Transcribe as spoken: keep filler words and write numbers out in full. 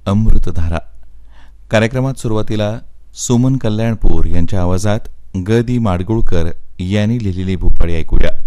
अमृतधारा. कार्यक्रमात सुरुवातीला सुमन कल्याणपूर यांच्या आवाजात ग दी माडगुळकर यांनी लिहिलेली भूपाळी ऐकूया.